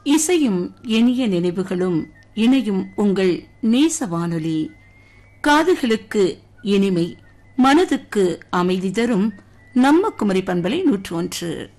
இசையும் இனிய நினைவுகளும் இணையும் உங்கள் நேச வானொலி. காதுகளுக்கு இனிமை, மனதுக்கு அமைதி தரும் நம்ம குமரி பண்பலை 101.